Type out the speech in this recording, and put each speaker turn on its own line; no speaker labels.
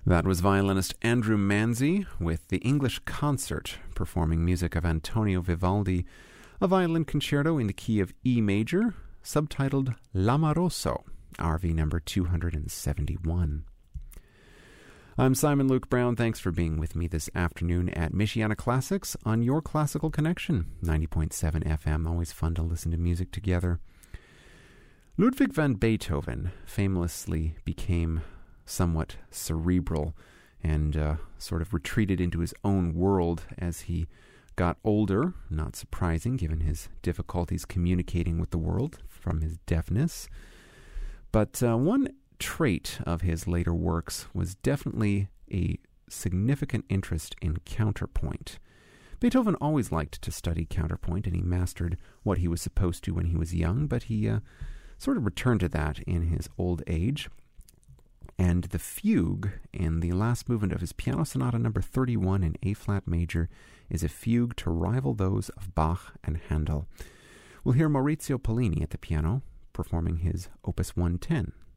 That was violinist Andrew Manzi with the English Concert, performing music of Antonio Vivaldi, a violin concerto in the key of E major, subtitled L'Amoroso, RV number 271. I'm Simon Luke Brown. Thanks for being with me this afternoon at Michiana Classics on your Classical Connection, 90.7 FM. Always fun to listen to music together. Ludwig van Beethoven famously became somewhat cerebral and sort of retreated into his own world as he got older, not surprising given his difficulties communicating with the world from his deafness. But one trait of his later works was definitely a significant interest in counterpoint. Beethoven always liked to study counterpoint, and he mastered what he was supposed to when he was young, but he sort of returned to that in his old age. And the fugue in the last movement of his Piano Sonata number 31 in A-flat major is a fugue to rival those of Bach and Handel. We'll hear Maurizio Pollini at the piano performing his Opus 110.